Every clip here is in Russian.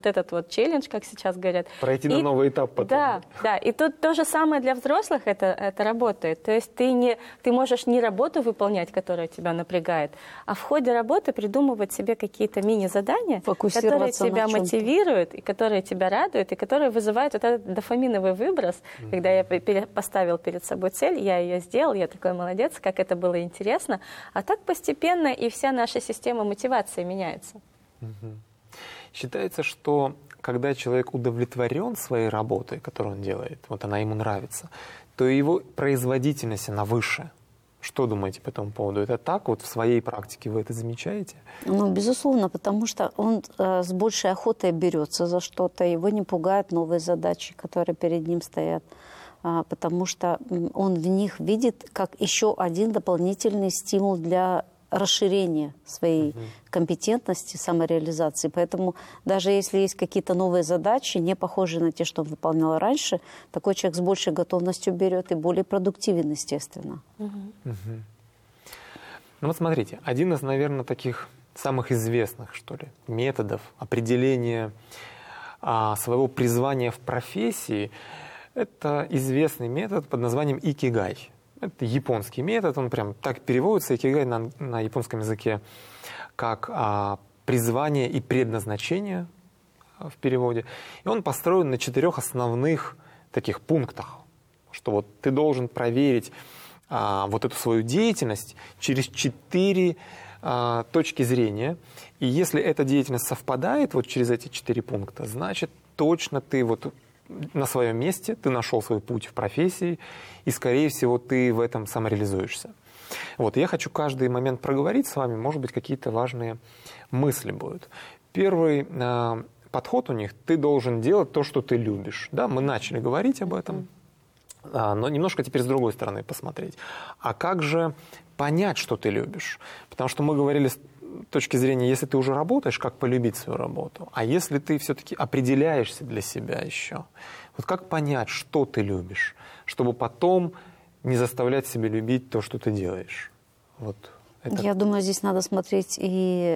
этот вот челлендж, как сейчас говорят. Пройти на новый этап потом. Да, да. И тут то же самое для взрослых это работает. То есть ты можешь не работу выполнять, которая тебя напрягает, а в ходе работы придумывать себе какие-то мини-задания, которые тебя мотивируют, и которые тебя радуют, и которые вызывают вот этот дофаминовый выброс. Когда я поставил перед собой цель, я ее сделал, я такой молодец, как это было интересно. А так постепенно и вся наша система мотивации меняется. Считается, что когда человек удовлетворен своей работой, которую он делает, вот она ему нравится, то его производительность, она выше. Что думаете по этому поводу? Это так? Вот в своей практике вы это замечаете? Ну, безусловно, потому что он с большей охотой берется за что-то, его не пугают новые задачи, которые перед ним стоят, потому что он в них видит как еще один дополнительный стимул для расширение своей компетентности, самореализации. Поэтому даже если есть какие-то новые задачи, не похожие на те, что он выполнял раньше, такой человек с большей готовностью берет и более продуктивен, естественно. Ну вот смотрите, один из, наверное, таких самых известных, что ли, методов определения своего призвания в профессии, это известный метод под названием икигай. Это японский метод, он прям так переводится, икигай на японском языке, как призвание и предназначение в переводе. И он построен на 4 основных таких пунктах, что вот ты должен проверить вот эту свою деятельность через 4 точки зрения. И если эта деятельность совпадает вот через эти 4 пункта, значит точно ты вот на своем месте, ты нашел свой путь в профессии, и, скорее всего, ты в этом самореализуешься. Вот, я хочу каждый момент проговорить с вами, может быть, какие-то важные мысли будут. Первый подход у них – ты должен делать то, что ты любишь. Да, мы начали говорить об этом, но немножко теперь с другой стороны посмотреть. А как же понять, что ты любишь? Потому что мы говорили с точки зрения, если ты уже работаешь, как полюбить свою работу, а если ты все-таки определяешься для себя еще, вот как понять, что ты любишь, чтобы потом не заставлять себя любить то, что ты делаешь? Вот это... Я думаю, здесь надо смотреть и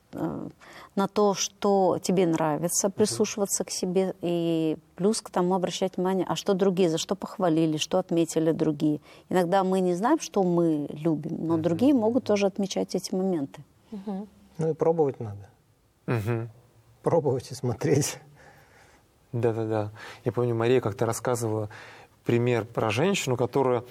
на то, что тебе нравится, прислушиваться к себе, и плюс к тому обращать внимание, а что другие, за что похвалили, что отметили другие. Иногда мы не знаем, что мы любим, но другие могут тоже отмечать эти моменты. Ну и пробовать надо. Пробовать и смотреть. Да-да-да. Я помню, Мария как-то рассказывала пример про женщину, которая...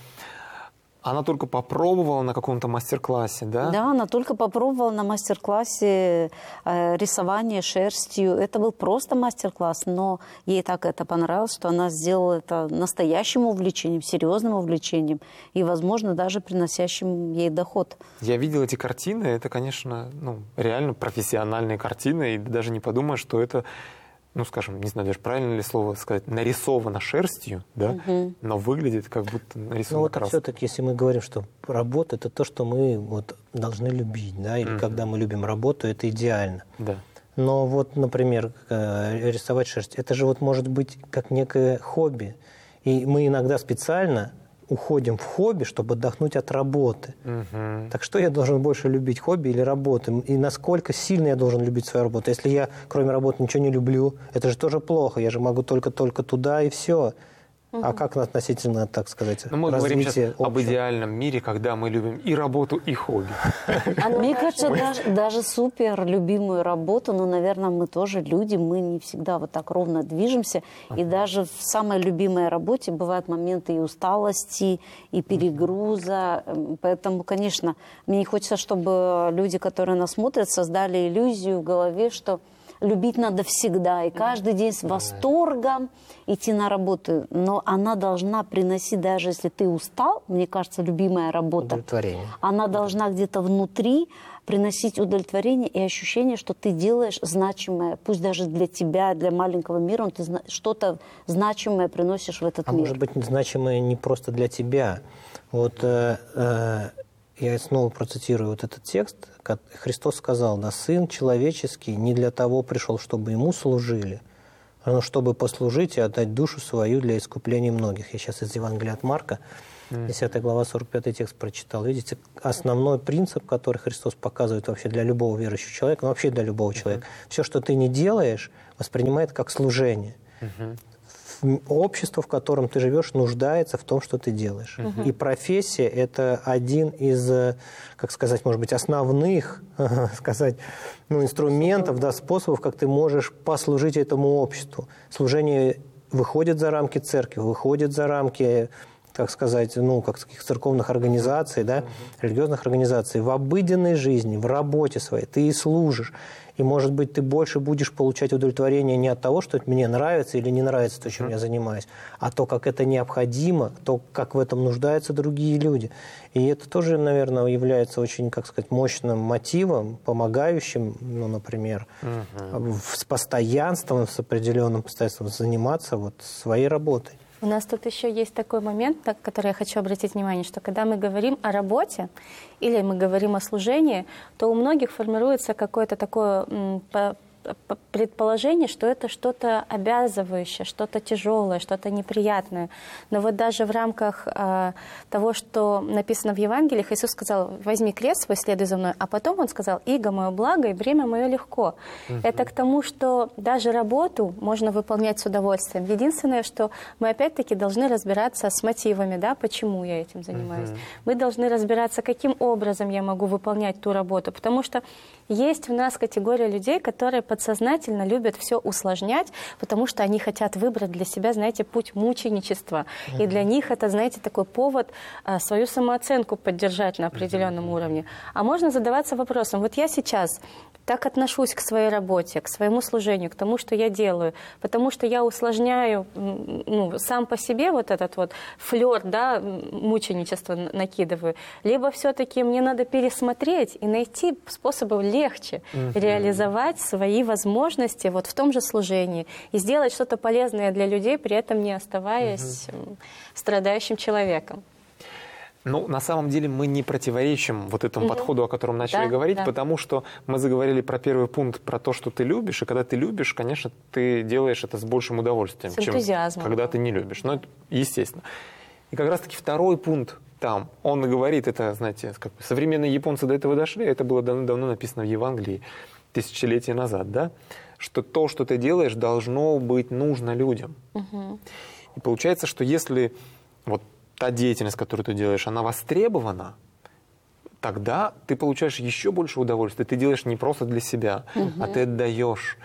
Она только попробовала на каком-то мастер-классе, да? Да, она только попробовала на мастер-классе рисование шерстью. Это был просто мастер-класс, но ей так это понравилось, что она сделала это настоящим увлечением, серьезным увлечением и, возможно, даже приносящим ей доход. Я видел эти картины, это, конечно, реально профессиональные картины, и даже не подумаешь, что это... ну, скажем, не знаю, даже правильно ли слово сказать, нарисовано шерстью, да, но выглядит как будто нарисовано вот краской. Все-таки, если мы говорим, что работа – это то, что мы вот должны любить, да, или когда мы любим работу, это идеально. Да. Но вот, например, рисовать шерсть – это же вот может быть как некое хобби. И мы иногда специально уходим в хобби, чтобы отдохнуть от работы. Так что я должен больше любить, хобби или работу? И насколько сильно я должен любить свою работу? Если я, кроме работы, ничего не люблю, это же тоже плохо. Я же могу только туда и все. А как относительно, так сказать, мы говорим сейчас общего? об идеальном мире, когда мы любим и работу, и хобби. Мне кажется, даже супер любимую работу, но, наверное, мы тоже люди, мы не всегда вот так ровно движемся. И даже в самой любимой работе бывают моменты и усталости, и перегруза. Поэтому, конечно, мне не хочется, чтобы люди, которые нас смотрят, создали иллюзию в голове, что любить надо всегда, и каждый день с восторгом идти на работу. Но она должна приносить, даже если ты устал, мне кажется, любимая работа, она должна где-то внутри приносить удовлетворение и ощущение, что ты делаешь значимое, пусть даже для тебя, для маленького мира, ты что-то значимое приносишь в этот мир. А может быть, значимое не просто для тебя. Вот я снова процитирую вот этот текст. Христос сказал, да, Сын человеческий не для того пришел, чтобы ему служили, но чтобы послужить и отдать душу свою для искупления многих. Я сейчас из Евангелия от Марка, 10 глава, 45 текст прочитал. Видите, основной принцип, который Христос показывает вообще для любого верующего человека, ну, вообще для любого человека, все, что ты не делаешь, воспринимает как служение. Общество, в котором ты живешь, нуждается в том, что ты делаешь. И профессия – это один из, как сказать, может быть, основных сказать, инструментов, да, способов, как ты можешь послужить этому обществу. Служение выходит за рамки церкви, выходит за рамки, как сказать, как таких церковных организаций, да, религиозных организаций. В обыденной жизни, в работе своей ты и служишь. И, может быть, ты больше будешь получать удовлетворение не от того, что мне нравится или не нравится то, чем я занимаюсь, а то, как это необходимо, то, как в этом нуждаются другие люди. И это тоже, наверное, является очень, как сказать, мощным мотивом, помогающим, например, с постоянством, с определенным постоянством заниматься своей работой. У нас тут еще есть такой момент, на который я хочу обратить внимание, что когда мы говорим о работе или мы говорим о служении, то у многих формируется какое-то такое предположение, что это что-то обязывающее, что-то тяжелое, что-то неприятное. Но вот даже в рамках того, что написано в Евангелиях, Иисус сказал: возьми крест свой, следуй за мной, а потом Он сказал: иго мое благо и бремя мое легко. Это к тому, что даже работу можно выполнять с удовольствием. Единственное, что мы опять-таки должны разбираться с мотивами, да, почему я этим занимаюсь. Мы должны разбираться, каким образом я могу выполнять ту работу, потому что есть у нас категория людей, которые подсознательно любят все усложнять, потому что они хотят выбрать для себя, знаете, путь мученичества. И для них это, знаете, такой повод свою самооценку поддержать на определенном уровне. А можно задаваться вопросом: вот я сейчас так отношусь к своей работе, к своему служению, к тому, что я делаю, потому что я усложняю сам по себе вот этот вот флёр, да, мученичества накидываю, либо все-таки мне надо пересмотреть и найти способы легче реализовать свои возможности вот в том же служении и сделать что-то полезное для людей, при этом не оставаясь страдающим человеком. На самом деле мы не противоречим вот этому подходу, о котором начали говорить, потому что мы заговорили про первый пункт, про то, что ты любишь, и когда ты любишь, конечно, ты делаешь это с большим удовольствием, чем когда ты не любишь. Это естественно. И как раз-таки второй пункт там, он говорит, это, знаете, как современные японцы до этого дошли, это было давно написано в Евангелии, тысячелетия назад, да, что то, что ты делаешь, должно быть нужно людям. И получается, что если вот та деятельность, которую ты делаешь, она востребована, тогда ты получаешь еще больше удовольствия. Ты делаешь не просто для себя, а ты отдаешь.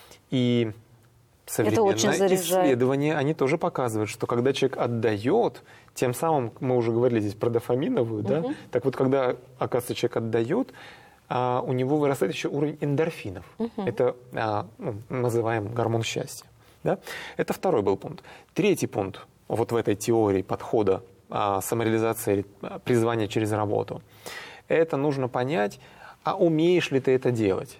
И современные исследования, они тоже показывают, что когда человек отдает, тем самым, мы уже говорили здесь про дофаминовую, да, так вот, когда, оказывается, человек отдает, у него вырастает еще уровень эндорфинов. Это называем гормон счастья. Да? Это второй был пункт. Третий пункт вот в этой теории подхода самореализации, призвания через работу. Это нужно понять, а умеешь ли ты это делать?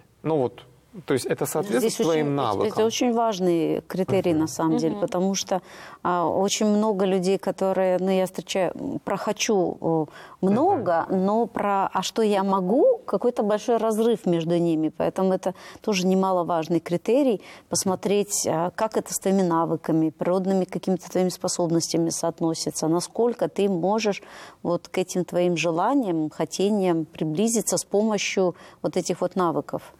То есть это соответствует твоим навыкам. Это очень важный критерий на самом деле, потому что очень много людей, которые, я встречаю, про «хочу» много, но про «а что я могу» какой-то большой разрыв между ними. Поэтому это тоже немаловажный критерий, посмотреть, как это с твоими навыками, природными какими-то твоими способностями соотносится, насколько ты можешь вот к этим твоим желаниям, хотениям приблизиться с помощью вот этих вот навыков.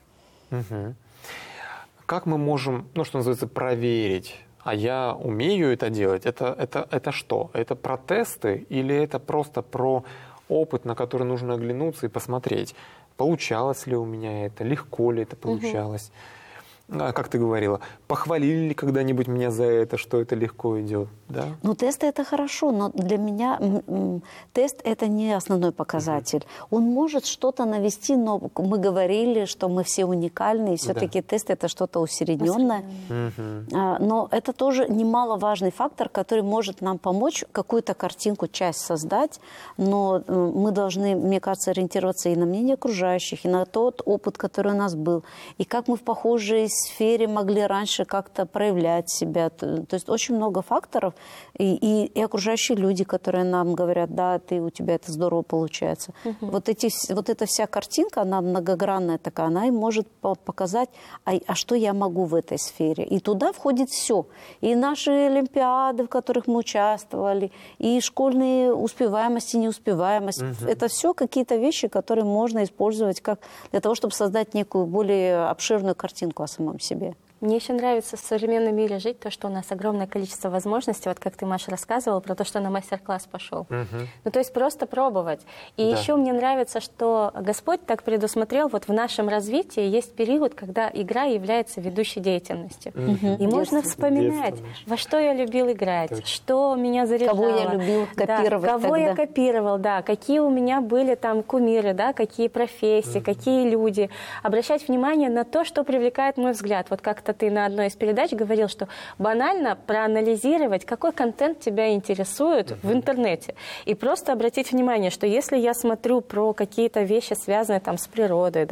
Как мы можем, что называется, проверить, а я умею это делать? Это что? Это про тесты или это просто про опыт, на который нужно оглянуться и посмотреть, получалось ли у меня это, легко ли это получалось? Как ты говорила, похвалили ли когда-нибудь меня за это, что это легко идет? Да? Тесты это хорошо, но для меня тест это не основной показатель. Он может что-то навести, но мы говорили, что мы все уникальны, и все-таки тест это что-то усередненное. Но это тоже немаловажный фактор, который может нам помочь какую-то картинку, часть создать, но мы должны, мне кажется, ориентироваться и на мнение окружающих, и на тот опыт, который у нас был, и как мы в похожей сфере могли раньше как-то проявлять себя. То есть очень много факторов. И окружающие люди, которые нам говорят, да, у тебя это здорово получается. Вот эта вся картинка, она многогранная такая, она им может показать, а что я могу в этой сфере. И туда входит все. И наши олимпиады, в которых мы участвовали, и школьные успеваемость и неуспеваемость. Это все какие-то вещи, которые можно использовать как для того, чтобы создать некую более обширную картинку о самом себе. Мне еще нравится в современном мире жить то, что у нас огромное количество возможностей. Вот как ты, Маша, рассказывала про то, что на мастер-класс пошел. Ну, то есть просто пробовать. И еще мне нравится, что Господь так предусмотрел, вот в нашем развитии есть период, когда игра является ведущей деятельностью. И можно вспоминать, во что я любил играть, что меня заряжало. Кого я любил копировать кого я копировал, какие у меня были там кумиры, какие профессии, какие люди. Обращать внимание на то, что привлекает мой взгляд. Вот как-то ты на одной из передач говорил, что банально проанализировать, какой контент тебя интересует в интернете. И просто обратить внимание, что если я смотрю про какие-то вещи, связанные там с природой,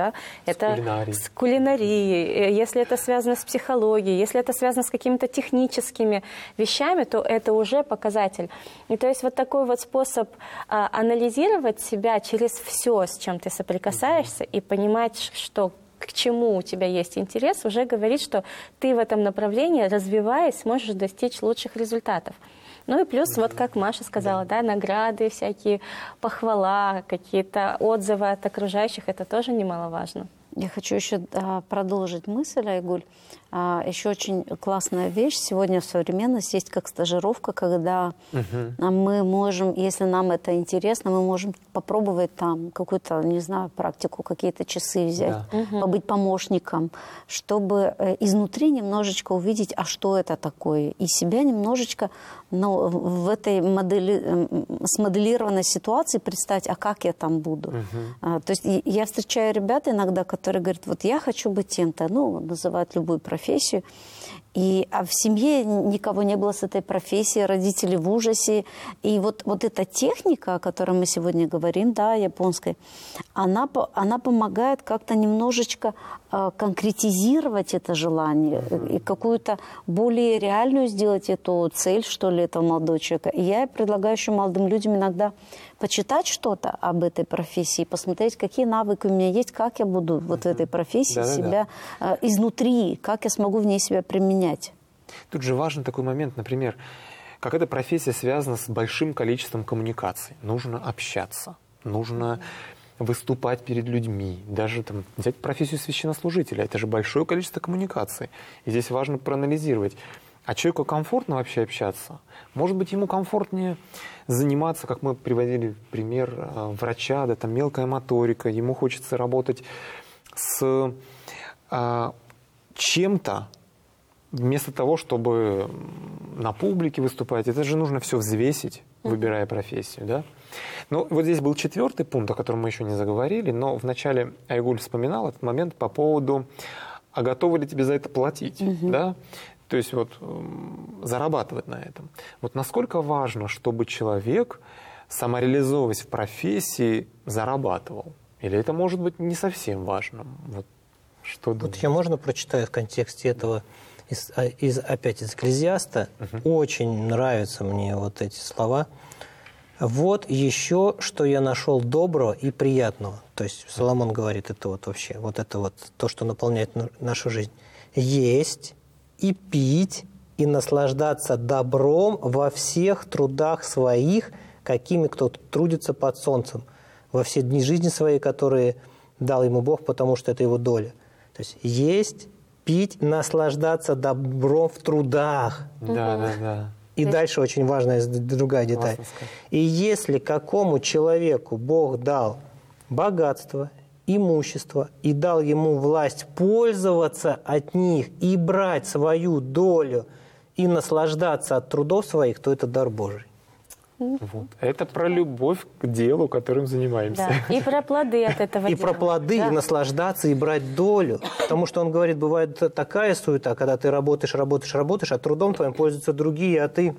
с кулинарией, если это связано с психологией, если это связано с какими-то техническими вещами, то это уже показатель. И то есть вот такой вот способ анализировать себя через все, с чем ты соприкасаешься, и понимать, что к чему у тебя есть интерес, уже говорит, что ты в этом направлении, развиваясь, можешь достичь лучших результатов. Ну и плюс, вот как Маша сказала, награды всякие, похвала, какие-то отзывы от окружающих, это тоже немаловажно. Я хочу еще продолжить мысль, Айгуль. Еще очень классная вещь. Сегодня в современности есть как стажировка, когда мы можем, если нам это интересно, мы можем попробовать там какую-то, не знаю, практику, какие-то часы взять, побыть помощником, чтобы изнутри немножечко увидеть, а что это такое, и себя немножечко в этой смоделированной ситуации представить, а как я там буду. То есть я встречаю ребят иногда, которые говорят, вот я хочу быть тем-то, называют любую профессию, а в семье никого не было с этой профессией, родители в ужасе. И вот эта техника, о которой мы сегодня говорим, японской, она помогает как-то немножечко конкретизировать это желание и какую-то более реальную сделать эту цель, что ли, этого молодого человека. И я предлагаю еще молодым людям иногда почитать что-то об этой профессии, посмотреть, какие навыки у меня есть, как я буду вот в этой профессии себя изнутри, как я смогу в ней себя применять. Тут же важный такой момент, например, как эта профессия связана с большим количеством коммуникаций. Нужно общаться, нужно выступать перед людьми, даже взять профессию священнослужителя. Это же большое количество коммуникаций. И здесь важно проанализировать. А человеку комфортно вообще общаться? Может быть, ему комфортнее заниматься, как мы приводили пример врача, мелкая моторика, ему хочется работать с чем-то, вместо того, чтобы на публике выступать. Это же нужно все взвесить, выбирая профессию, да? Ну, вот здесь был 4-й пункт, о котором мы еще не заговорили, но вначале Айгуль вспоминал этот момент по поводу, а готовы ли тебе за это платить, да? То есть зарабатывать на этом. Вот насколько важно, чтобы человек, самореализовываясь в профессии, зарабатывал? Или это может быть не совсем важно? Что я можно прочитаю в контексте этого опять из Экклезиаста? Очень нравятся мне вот эти слова. Вот еще, что я нашел доброго и приятного. То есть Соломон говорит, это вообще, это то, что наполняет нашу жизнь. Есть и пить, и наслаждаться добром во всех трудах своих, какими кто трудится под солнцем, во все дни жизни своей, которые дал ему Бог, потому что это его доля. То есть есть, пить, наслаждаться добром в трудах. Да. И дальше очень важная другая деталь. И если какому человеку Бог дал богатство, имущество и дал ему власть пользоваться от них и брать свою долю и наслаждаться от трудов своих, то это дар Божий. Это про любовь к делу, которым занимаемся. Да. И про плоды от этого дела. И про плоды, и наслаждаться, и брать долю. Потому что он говорит, бывает такая суета, когда ты работаешь, а трудом твоим пользуются другие, а ты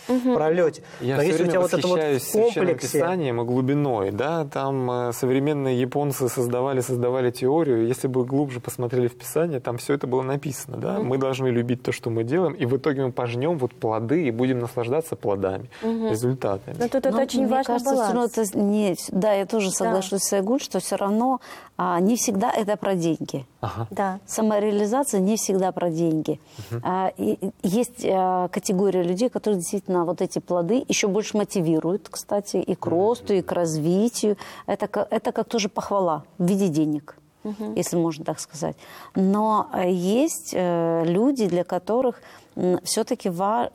в пролете. Я Но все если у время тебя вот это вот восхищаюсь в Священным комплексе... Писанием и глубиной. Да? Там современные японцы создавали теорию. Если бы глубже посмотрели в Писание, там все это было написано. Да? Мы должны любить то, что мы делаем, и в итоге мы пожнем вот плоды и будем наслаждаться плодами, результатами. Но тут это очень важный баланс. Это не... Да, я тоже соглашусь с Айгуль, что все равно не всегда это про деньги. Да. Самореализация не всегда про деньги. Есть категория людей, которые действительно вот эти плоды еще больше мотивируют, кстати, и к росту, и к развитию. Это как тоже похвала в виде денег, если можно так сказать. Но есть люди, для которых все-таки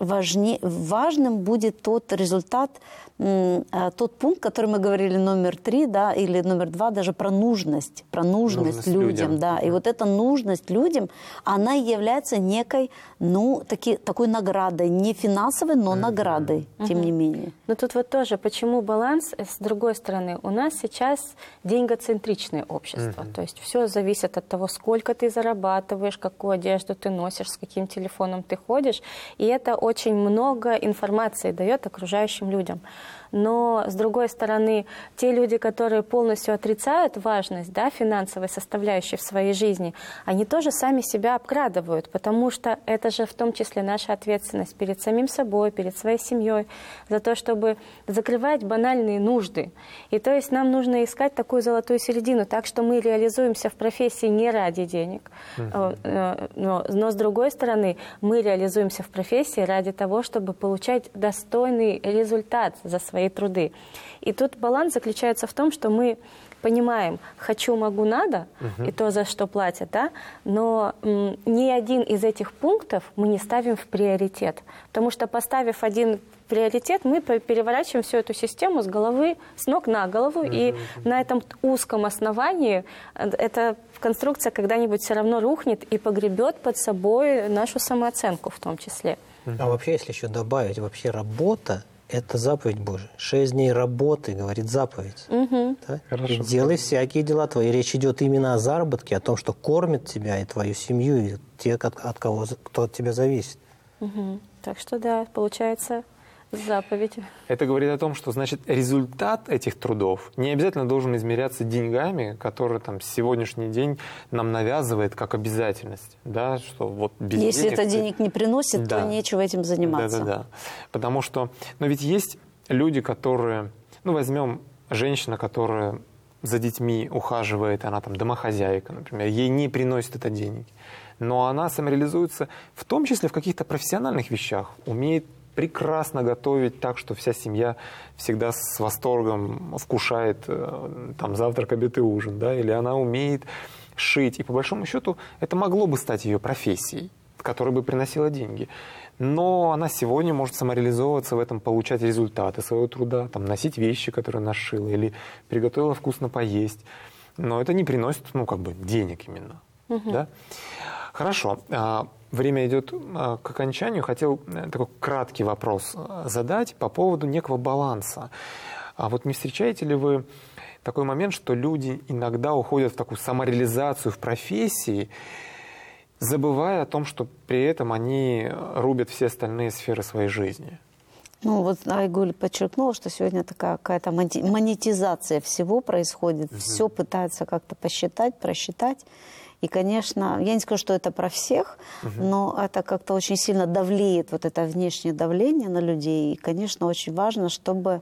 важным будет тот результат, тот пункт, который мы говорили, номер 3, да, или номер 2, даже про нужность людям. Да. И вот эта нужность людям, она является некой, такой наградой, не финансовой, но наградой, тем не менее. Но тут вот тоже, почему баланс, с другой стороны, у нас сейчас деньгоцентричное общество, то есть все зависит от того, сколько ты зарабатываешь, какую одежду ты носишь, с каким телефоном ты ходишь, и это очень много информации дает окружающим людям. Но, с другой стороны, те люди, которые полностью отрицают важность, да, финансовой составляющей в своей жизни, они тоже сами себя обкрадывают, потому что это же в том числе наша ответственность перед самим собой, перед своей семьей, за то, чтобы закрывать банальные нужды. И то есть нам нужно искать такую золотую середину, так что мы реализуемся в профессии не ради денег, но с другой стороны, мы реализуемся в профессии ради того, чтобы получать достойный результат за свои труды. И тут баланс заключается в том, что мы понимаем, хочу, могу, надо, и то, за что платят, да, но ни один из этих пунктов мы не ставим в приоритет. Потому что, поставив один приоритет, мы переворачиваем всю эту систему с ног на голову, и на этом узком основании эта конструкция когда-нибудь все равно рухнет и погребет под собой нашу самооценку в том числе. А вообще, если еще добавить, вообще работа — это заповедь Божия. 6 дней работы, говорит заповедь. Да? И делай всякие дела твои. Речь идет именно о заработке, о том, что кормит тебя и твою семью, и те, кто от тебя зависит. Так что да, получается заповедь. Это говорит о том, что, значит, результат этих трудов не обязательно должен измеряться деньгами, которые там сегодняшний день нам навязывает как обязательность, да, что вот без Если денег... это денег не приносит, то нечего этим заниматься. Да. Потому что, но ведь есть люди, которые, возьмем женщина, которая за детьми ухаживает, она там домохозяйка, например, ей не приносит это денег, но она самореализуется в том числе в каких-то профессиональных вещах, умеет прекрасно готовить так, что вся семья всегда с восторгом вкушает там завтрак, обед и ужин, да, или она умеет шить. И по большому счету это могло бы стать ее профессией, которая бы приносила деньги. Но она сегодня может самореализовываться в этом, получать результаты своего труда, там, носить вещи, которые она сшила, или приготовила вкусно поесть. Но это не приносит, денег именно. Да? Хорошо. Время идет к окончанию. Хотел такой краткий вопрос задать по поводу некого баланса. А вот не встречаете ли вы такой момент, что люди иногда уходят в такую самореализацию в профессии, забывая о том, что при этом они рубят все остальные сферы своей жизни? Айгуль подчеркнула, что сегодня такая какая-то монетизация всего происходит. Все пытаются как-то посчитать, просчитать. И, конечно, я не скажу, что это про всех, но это как-то очень сильно давлеет, вот это внешнее давление на людей. И, конечно, очень важно, чтобы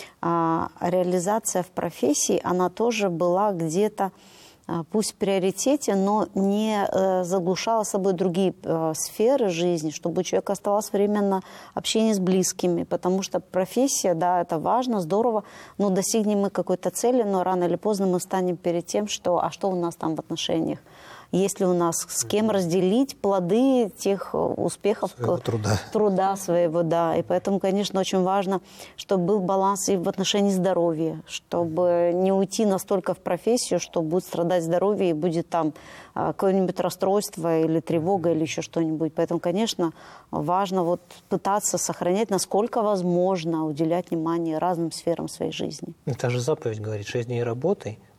реализация в профессии, она тоже была где-то, пусть в приоритете, но не заглушала собой другие сферы жизни, чтобы у человека оставалось время на общение с близкими, потому что профессия, да, это важно, здорово, но достигнем мы какой-то цели, но рано или поздно мы станем перед тем, что у нас там в отношениях. Есть ли у нас с кем разделить плоды тех успехов, труда своего, да. И поэтому, конечно, очень важно, чтобы был баланс и в отношении здоровья, чтобы не уйти настолько в профессию, что будет страдать здоровье и будет там какое-нибудь расстройство или тревога или еще что-нибудь. Поэтому, конечно, важно пытаться сохранять, насколько возможно, уделять внимание разным сферам своей жизни. Это же заповедь говорит, 6 дней работай, да?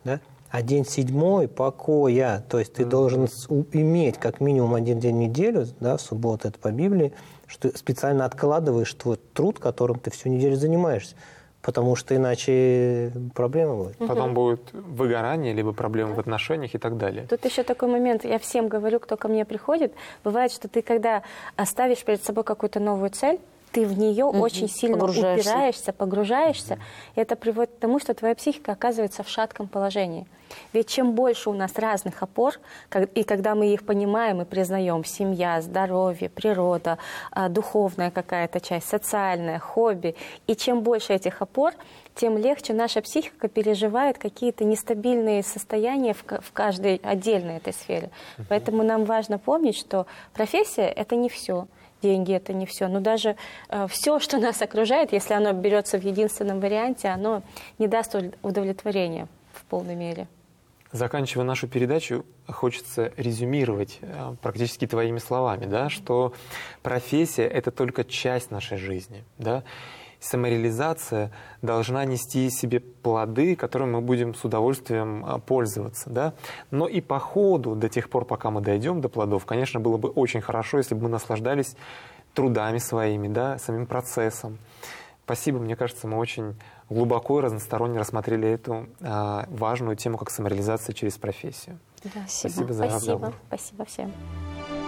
А день 7 покоя, то есть ты должен иметь как минимум один день в неделю, да, в субботу, это по Библии, что специально откладываешь твой труд, которым ты всю неделю занимаешься, потому что иначе проблема будет. Потом будет выгорание, либо проблемы в отношениях и так далее. Тут еще такой момент, я всем говорю, кто ко мне приходит, бывает, что ты когда ставишь перед собой какую-то новую цель, ты в нее очень сильно упираешься, погружаешься, и это приводит к тому, что твоя психика оказывается в шатком положении. Ведь чем больше у нас разных опор, и когда мы их понимаем и признаем, семья, здоровье, природа, духовная какая-то часть, социальная, хобби, и чем больше этих опор, тем легче наша психика переживает какие-то нестабильные состояния в каждой отдельной этой сфере. Поэтому нам важно помнить, что профессия – это не все. Деньги – это не все. Но даже все, что нас окружает, если оно берется в единственном варианте, оно не даст удовлетворения в полной мере. Заканчивая нашу передачу, хочется резюмировать практически твоими словами, да, что профессия – это только часть нашей жизни. Да? Самореализация должна нести себе плоды, которыми мы будем с удовольствием пользоваться. Да? Но и по ходу, до тех пор, пока мы дойдем до плодов, конечно, было бы очень хорошо, если бы мы наслаждались трудами своими, да, самим процессом. Спасибо, мне кажется, мы очень глубоко и разносторонне рассмотрели эту важную тему, как самореализация через профессию. Да, спасибо за разговор. Спасибо всем.